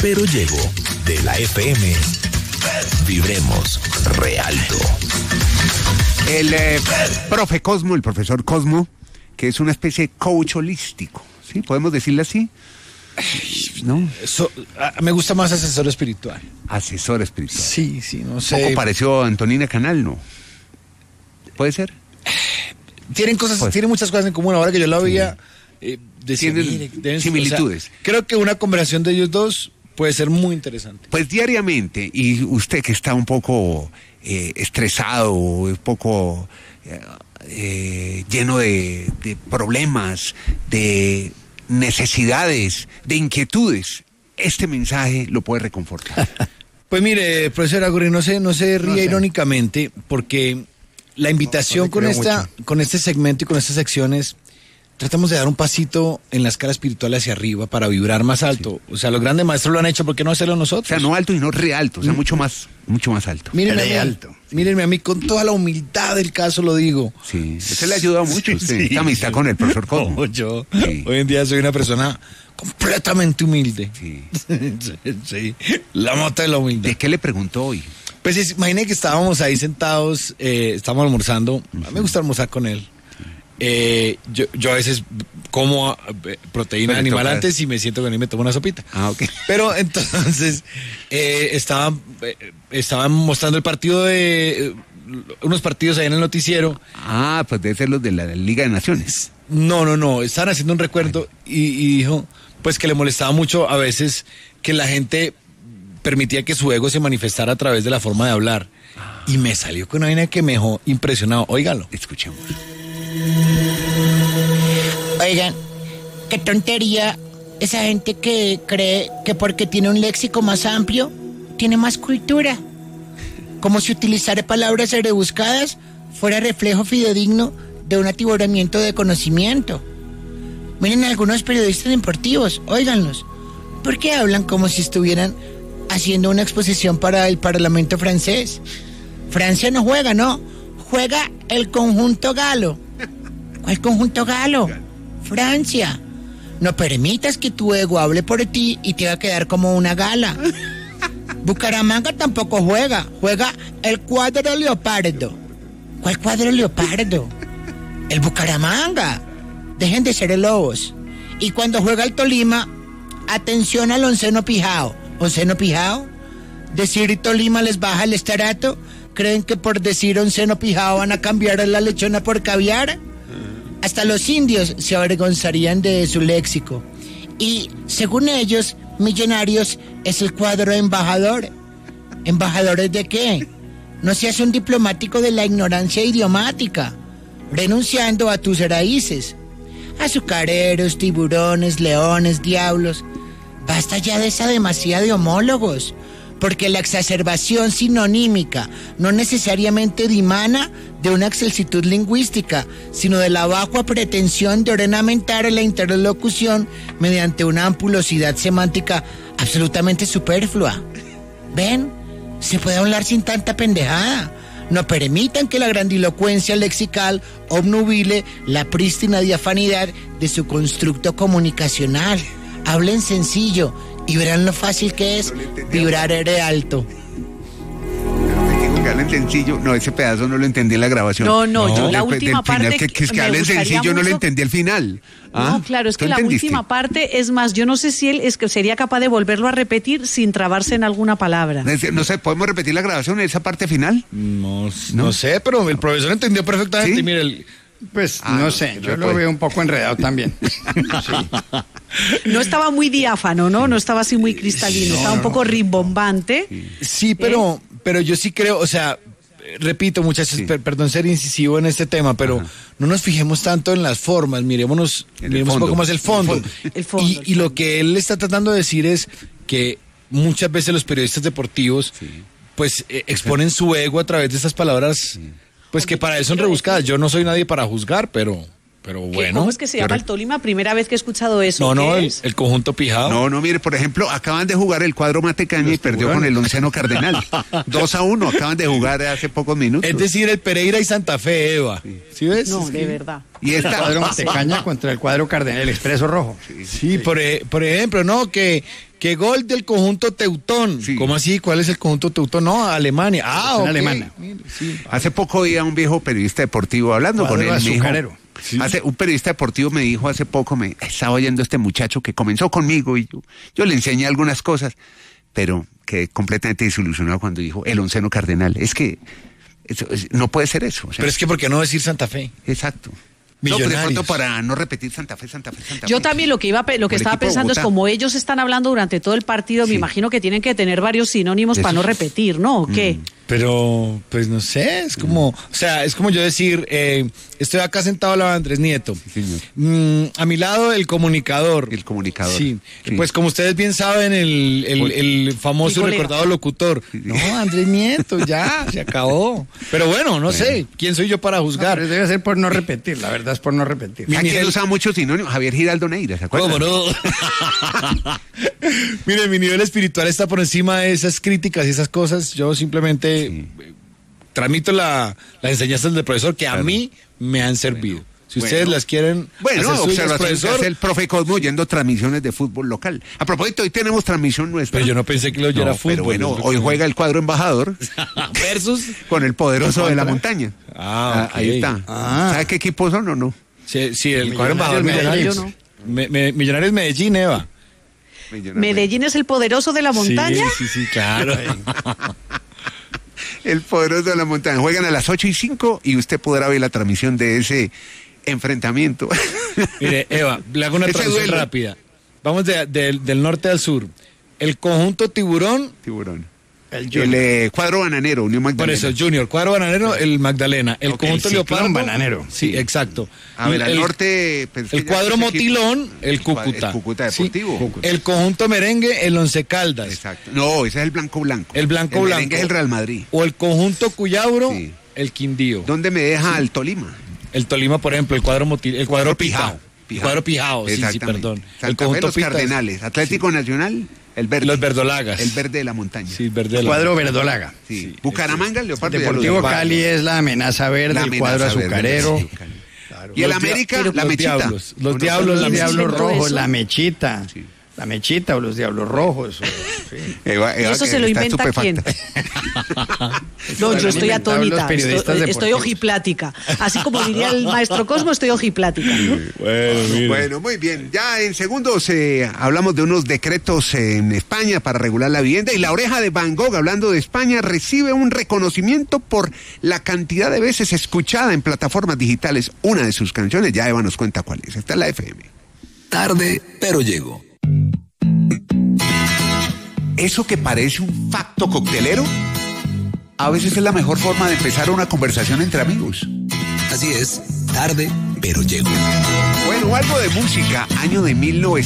pero llego de la FM. Vibremos re alto. El profe Cosmo, el profesor Cosmo, que es una especie de coach holístico, ¿sí? ¿Podemos decirle así? ¿No? Me gusta más asesor espiritual. Asesor espiritual. Sí, no sé. Un poco pareció a Antonina Canal, ¿no? ¿Puede ser? Tienen muchas cosas en común. Ahora que yo la veía, tienen similitudes. O sea, creo que una conversación de ellos dos puede ser muy interesante. Pues diariamente, y usted que está un poco estresado, un poco lleno de problemas, de necesidades, de inquietudes, este mensaje lo puede reconfortar. Pues mire, profesor Agurri, no se ría irónicamente, porque la invitación con este segmento y con estas secciones, tratamos de dar un pasito en la escala espiritual hacia arriba para vibrar más alto. Sí. O sea, los grandes maestros lo han hecho, ¿por qué no hacerlo nosotros? O sea, no alto y no re alto, o sea, mucho más alto. Mírenme a mí, con toda la humildad del caso lo digo. Sí, usted le ha ayudado mucho, usted. Esta amistad con el profesor Cosmo. Hoy en día soy una persona completamente humilde. Sí. Sí, la mota de la humildad. ¿De qué le preguntó hoy? Pues imagínate que estábamos ahí sentados, estábamos almorzando. A mí me gusta almorzar con él. Yo a veces como proteína animal antes y me siento que ni me tomo una sopita. Ok. Pero entonces estaban mostrando el partido de unos partidos ahí en el noticiero. Pues debe ser los de la Liga de Naciones. No, estaban haciendo un recuerdo y dijo pues que le molestaba mucho a veces que la gente permitía que su ego se manifestara a través de la forma de hablar. Y me salió con una vaina que me dejó impresionado. Óigalo. Escuchemos. Oigan, qué tontería esa gente que cree que porque tiene un léxico más amplio, tiene más cultura. Como si utilizar palabras rebuscadas fuera reflejo fidedigno de un atiborramiento de conocimiento. Miren algunos periodistas deportivos, óiganlos. ¿Por qué hablan como si estuvieran haciendo una exposición para el Parlamento francés? Francia no juega, no. Juega el conjunto galo. ¿Cuál conjunto galo? Francia. No permitas que tu ego hable por ti y te va a quedar como una gala. Bucaramanga tampoco juega. Juega el cuadro leopardo. ¿Cuál cuadro leopardo? El Bucaramanga. Dejen de ser lobos. Y cuando juega el Tolima, atención al onceno pijao. ¿Onceno pijao? Decir Tolima les baja el estarato. ¿Creen que por decir onceno pijao van a cambiar la lechona por caviar? Hasta los indios se avergonzarían de su léxico. Y, según ellos, Millonarios es el cuadro embajador. ¿Embajadores de qué? No seas un diplomático de la ignorancia idiomática, renunciando a tus raíces. Azucareros, tiburones, leones, diablos. Basta ya de esa demasía de homólogos, porque la exacerbación sinonímica no necesariamente dimana de una excelsitud lingüística, sino de la vacua pretensión de ornamentar la interlocución mediante una ampulosidad semántica absolutamente superflua. ¿Ven? Se puede hablar sin tanta pendejada. No permitan que la grandilocuencia lexical obnubile la prístina diafanidad de su constructo comunicacional. Hablen sencillo y verán lo fácil que es vibrar alto. Que hablen sencillo. No, ese pedazo no lo entendí en la grabación. No, yo la última parte que hablen sencillo no lo entendí al final. No, claro, es que la última parte, es más, yo no sé si él es que sería capaz de volverlo a repetir sin trabarse en alguna palabra. No sé, ¿podemos repetir la grabación en esa parte final? No sé, pero el profesor entendió perfectamente. ¿Sí? Mire, pues no sé, yo lo veo un poco enredado también. Sí. No estaba muy diáfano, ¿no? No estaba así muy cristalino, estaba un poco rimbombante. Sí, pero yo sí creo, o sea, repito, muchachos, perdón ser incisivo en este tema, pero no nos fijemos tanto en las formas, miremos un poco más el fondo. Y lo que él está tratando de decir es que muchas veces los periodistas deportivos pues exponen su ego a través de estas palabras, pues que para eso son rebuscadas. Yo no soy nadie para juzgar, pero Pero bueno. ¿Cómo es que se llama el Tolima? Primera vez que he escuchado eso. No, el conjunto Pijao. No, mire, por ejemplo, acaban de jugar el cuadro Matecaña y perdió con el Onceno Cardenal. 2-1, acaban de jugar hace pocos minutos. Es decir, el Pereira y Santa Fe, Eva. ¿Sí ves? No, de verdad. Y el cuadro Matecaña contra el cuadro Cardenal, el Expreso Rojo. Sí. Por ejemplo, ¿no? Que gol del conjunto Teutón. Sí. ¿Cómo así? ¿Cuál es el conjunto Teutón? No, Alemania. Okay. Alemana. Sí. Hace poco oía un viejo periodista deportivo hablando con él. Sí. Un periodista deportivo me dijo hace poco, me estaba oyendo este muchacho que comenzó conmigo y yo le enseñé algunas cosas, pero quedé completamente desilusionado cuando dijo el Onceno Cardenal. Es que no puede ser eso. O sea, pero es que ¿por qué no decir Santa Fe? Exacto. Millonarios. No, de pronto para no repetir Santa Fe. Yo también lo que estaba pensando es como ellos están hablando durante todo el partido, me imagino que tienen que tener varios sinónimos para no repetir, ¿no? ¿O qué? Pero, pues no sé, es como, o sea, es como yo decir, estoy acá sentado al lado de Andrés Nieto. Sí, a mi lado el comunicador. El comunicador. Sí. Pues como ustedes bien saben, el famoso y recordado locutor. Sí. No, Andrés Nieto, ya, se acabó. Pero bueno, no sé, ¿quién soy yo para juzgar? No, debe ser por no repetir, la verdad es por no repetir. Aquí él usa muchos sinónimos, Javier Giraldo Neira, ¿se acuerdan? ¿Cómo no? Mire, mi nivel espiritual está por encima de esas críticas y esas cosas. Yo simplemente transmito las enseñanzas del profesor que a mí me han servido. Si ustedes las quieren observación, el profe Cosmo oyendo transmisiones de fútbol local. A propósito, hoy tenemos transmisión nuestra. Pero yo no pensé que lo oyera fútbol. Pero bueno, hoy juega el cuadro embajador versus con el poderoso de la montaña. Okay. Ahí está. ¿Sabe qué equipos son o no? Sí, el cuadro embajador Millonarios. Millonarios Medellín, Eva. Medellín es el poderoso de la montaña. Sí, claro. El poderoso de la montaña. Juegan a las 8:05 y usted podrá ver la transmisión de ese enfrentamiento. Mire, Eva, le hago una transmisión rápida. Vamos del norte al sur. El conjunto Tiburón. El cuadro bananero, Unión Magdalena. Por eso, Junior, cuadro bananero, el Magdalena. El conjunto Leopardo. Bananero. Sí, exacto. A ver, al norte. El cuadro Motilón, el Cúcuta. El Cúcuta Deportivo. Sí. El conjunto Merengue, el Once Caldas. Exacto. No, ese es el Blanco. El Blanco. El Merengue es el Real Madrid. O el conjunto Cuyabro, el Quindío. ¿Dónde me deja el Tolima? El Tolima, por ejemplo, el cuadro Pijao. El cuadro Pijao, sí, perdón. El conjunto los Cardenales. Atlético Nacional. El verde. Los verdolagas. El verde de la montaña. Sí, verde de la cuadro verdolaga. Sí. Bucaramanga, el Leopardo. Deportivo Cali es la amenaza verde, el cuadro azucarero. Claro. Y el América, la mechita. Los diablos rojos, la mechita. Sí. La mechita o los diablos rojos. Sí. Eva, ¿eso se lo inventa quién? No, yo estoy atónita, estoy ojiplática. Así como diría el maestro Cosmo, estoy ojiplática. Bueno, muy bien. Ya en segundos hablamos de unos decretos en España para regular la vivienda y La Oreja de Van Gogh, hablando de España, recibe un reconocimiento por la cantidad de veces escuchada en plataformas digitales. Una de sus canciones, ya Eva nos cuenta cuál es. Esta es la FM. Tarde, pero llego. Eso que parece un facto coctelero, a veces es la mejor forma de empezar una conversación entre amigos. Así es, tarde, pero llego. Bueno, algo de música, año de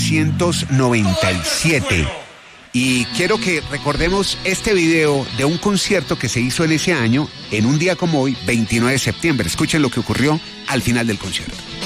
1997. Y quiero que recordemos este video de un concierto que se hizo en ese año, en un día como hoy, 29 de septiembre. Escuchen lo que ocurrió al final del concierto.